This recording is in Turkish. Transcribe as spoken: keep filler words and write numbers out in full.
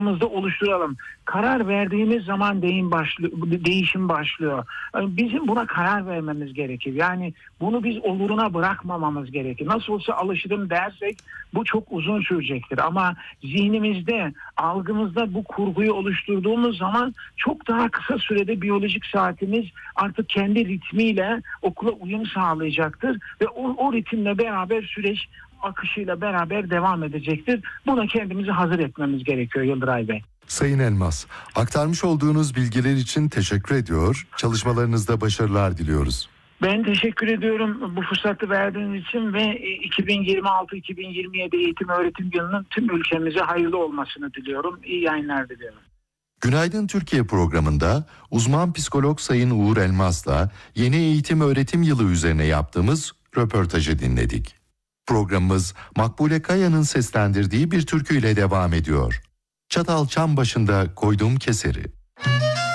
oluşturalım. Karar verdiğimiz zaman değin başlıyor, değişim başlıyor. Yani bizim buna karar vermemiz gerekir. Yani bunu biz oluruna bırakmamamız gerekir. Nasıl olsa alışırım dersek bu çok uzun sürecektir. Ama zihnimizde, algımızda bu kurguyu oluşturduğumuz zaman çok daha kısa sürede biyolojik saatimiz artık kendi ritmiyle okula uyum sağlayacaktır. Ve o, o ritimle beraber süreç akışıyla beraber devam edecektir. Buna kendimizi hazır etmemiz gerekiyor Yıldıray Bey. Sayın Elmas, aktarmış olduğunuz bilgiler için teşekkür ediyor. Çalışmalarınızda başarılar diliyoruz. Ben teşekkür ediyorum bu fırsatı verdiğiniz için ve iki bin yirmi altı iki bin yirmi yedi eğitim öğretim yılının tüm ülkemize hayırlı olmasını diliyorum. İyi yayınlar diliyorum. Günaydın Türkiye programında uzman psikolog Sayın Uğur Elmas'la yeni eğitim öğretim yılı üzerine yaptığımız röportajı dinledik. Programımız Makbule Kaya'nın seslendirdiği bir türküyle devam ediyor. Çatal çam başında koyduğum keseri.